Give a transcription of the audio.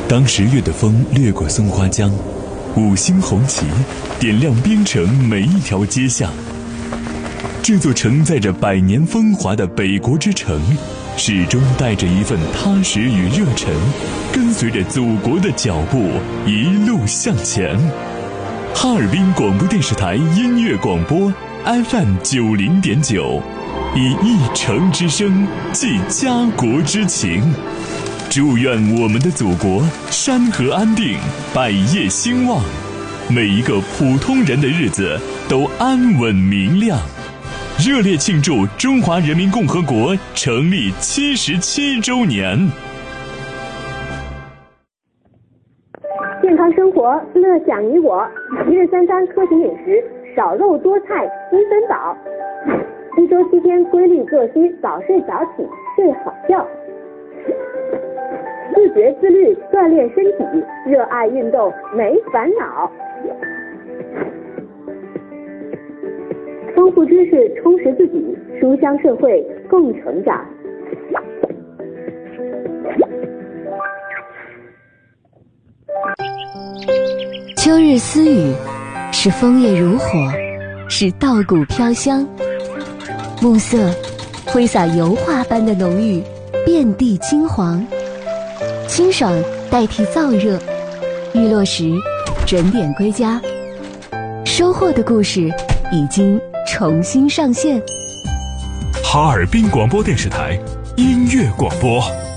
当10月的风掠过松花江，五星红旗点亮边城每一条街巷。这座承载着100年风华的北国之城，始终带着一份踏实与热忱，跟随着祖国的脚步一路向前。哈尔滨广播电视台音乐广播 FM 90.9，以一城之声寄家国之情。祝愿我们的祖国山河安定，百业兴旺，每一个普通人的日子都安稳明亮。热烈庆祝中华人民共和国成立77周年。 健康生活，乐享你我。一日3餐科学饮食，少肉多菜，积分饱。一周7天规律作息，早睡早起，睡好觉。自觉自律，锻炼身体，热爱运动，没烦恼。丰富知识，充实自己，书香社会，共成长。 秋日私语，是枫叶如火，是稻谷飘香。暮色挥洒油画般的浓郁，遍地金黄。清爽代替燥热，日落时准点归家。收获的故事已经重新上线。 哈尔滨广播电视台音乐广播。